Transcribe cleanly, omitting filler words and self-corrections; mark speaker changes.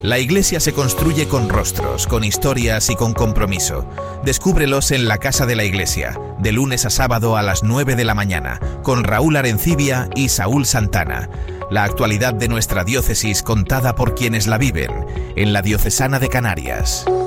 Speaker 1: La Iglesia se construye con rostros, con historias y con compromiso. Descúbrelos en la Casa de la Iglesia, de lunes a sábado a las 9 de la mañana, con Raúl Arencibia y Saúl Santana. La actualidad de nuestra diócesis contada por quienes la viven, en la Diocesana de Canarias.